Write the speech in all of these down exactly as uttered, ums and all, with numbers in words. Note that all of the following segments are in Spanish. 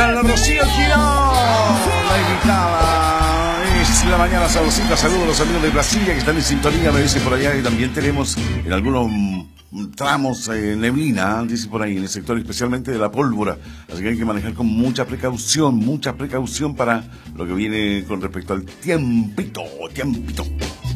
tal, Rocío Girón? La invitada. Es la mañana sabrosita. Saludos a los amigos de Brasilia que están en sintonía, me dicen por allá. Y también tenemos en algunos tramos eh, neblina, dice por ahí, en el sector especialmente de la pólvora. Así que hay que manejar con mucha precaución, mucha precaución para lo que viene con respecto al tiempito, tiempito.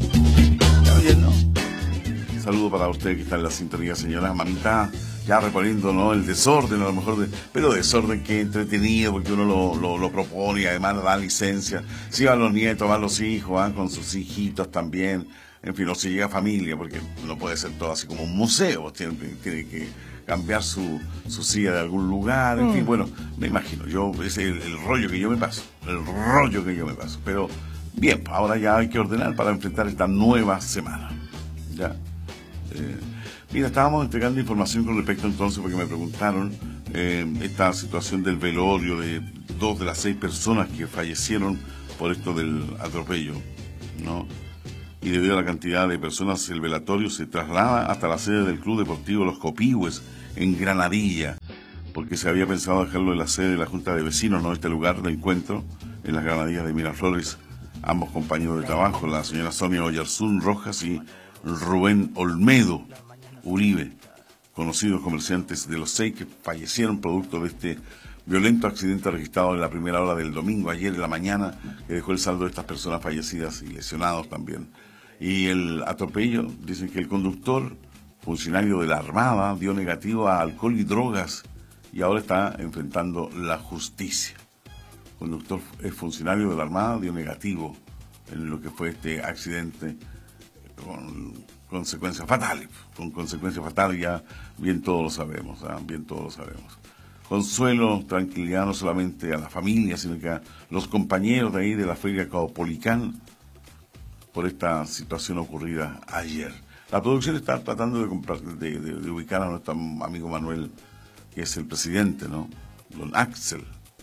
¿Está bien, no? Saludo para usted que está en la sintonía, señora mamita, ya reponiendo, ¿no?, el desorden, a lo mejor, de, pero desorden que entretenido, porque uno lo, lo, lo propone y además da licencia. Si van los nietos, van los hijos, van con sus hijitos también, en fin, o si llega familia, porque no puede ser todo así como un museo, tiene, tiene que cambiar su, su silla de algún lugar, en mm. fin, bueno, me imagino, yo es el, el rollo que yo me paso, el rollo que yo me paso, pero bien, ahora ya hay que ordenar para enfrentar esta nueva semana, ya. Eh, mira, estábamos entregando información con respecto entonces, porque me preguntaron eh, esta situación del velorio de dos de las seis personas que fallecieron por esto del atropello, ¿no? Y debido a la cantidad de personas, el velatorio se traslada hasta la sede del Club Deportivo Los Copihue en Granadilla, porque se había pensado dejarlo en la sede de la Junta de Vecinos, ¿no?, este lugar de encuentro en las Granadillas de Miraflores. Ambos compañeros de trabajo, la señora Sonia Oyarzún Rojas y Rubén Olmedo Uribe, conocidos comerciantes de los seis que fallecieron producto de este violento accidente registrado en la primera hora del domingo, ayer en la mañana, que dejó el saldo de estas personas fallecidas y lesionados también. Y el atropello, dicen que el conductor, funcionario de la Armada, dio negativo a alcohol y drogas y ahora está enfrentando la justicia. El conductor es funcionario de la Armada, dio negativo en lo que fue este accidente, con consecuencias fatales, con consecuencias fatales, ya bien todos lo sabemos, ¿eh? bien todos lo sabemos. Consuelo, tranquilidad no solamente a la familia, sino que a los compañeros de ahí de la Feria Caupolicán por esta situación ocurrida ayer. La producción está tratando de, comprar, de, de, de ubicar a nuestro amigo Manuel, que es el presidente, ¿no?, don Axel,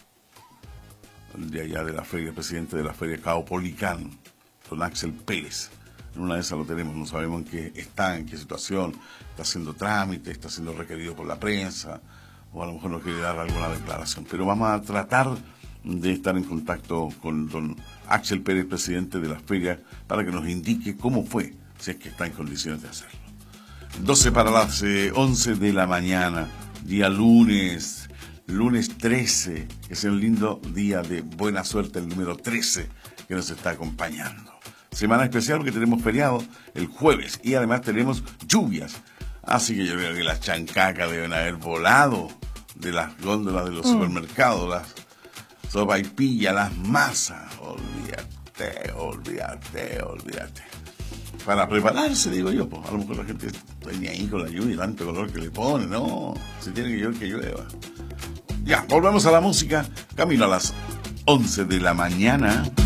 de allá de la feria, presidente de la Feria Caupolicán, don Axel Pérez. En una de esas lo tenemos, no sabemos en qué está, en qué situación, está haciendo trámite, está siendo requerido por la prensa, o a lo mejor no quiere dar alguna declaración. Pero vamos a tratar de estar en contacto con don Axel Pérez, presidente de la feria, para que nos indique cómo fue, si es que está en condiciones de hacerlo. doce para las eh, once de la mañana, día lunes, lunes trece, que es un lindo día de buena suerte, el número trece que nos está acompañando. Semana especial porque tenemos feriado el jueves y además tenemos lluvias. Así que yo veo que las chancacas deben haber volado de las góndolas de los mm. supermercados, las sopaipillas, las masas. Olvídate, olvídate, olvídate. Para prepararse, digo yo, pues a lo mejor la gente venía ahí con la lluvia y tanto color que le pone, no, se tiene que llover que llueva. Ya, volvemos a la música, camino a las once de la mañana.